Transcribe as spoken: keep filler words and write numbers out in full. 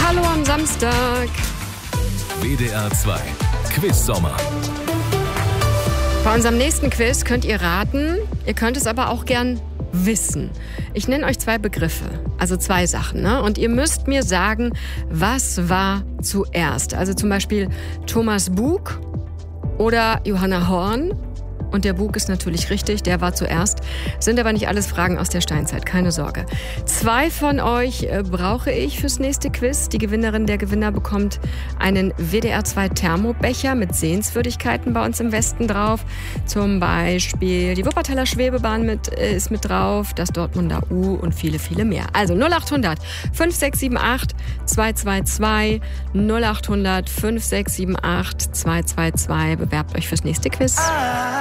Hallo am Samstag. W D R zwei Quiz-Sommer. Bei unserem nächsten Quiz könnt ihr raten, ihr könnt es aber auch gern wissen. Ich nenne euch zwei Begriffe, also zwei Sachen, ne? Und ihr müsst mir sagen, was war zuerst. Also zum Beispiel Thomas Bug oder Johanna Horn. Und der Bug ist natürlich richtig, der war zuerst. Sind aber nicht alles Fragen aus der Steinzeit, keine Sorge. Zwei von euch äh, brauche ich fürs nächste Quiz. Die Gewinnerin, der Gewinner bekommt einen W D R zwei Thermobecher mit Sehenswürdigkeiten bei uns im Westen drauf. Zum Beispiel die Wuppertaler Schwebebahn mit, äh, ist mit drauf, das Dortmunder U und viele, viele mehr. Also null acht hundert fünf sechs sieben acht zwei zwei zwei, null acht hundert fünf sechs sieben acht zwei zwei zwei. Bewerbt euch fürs nächste Quiz.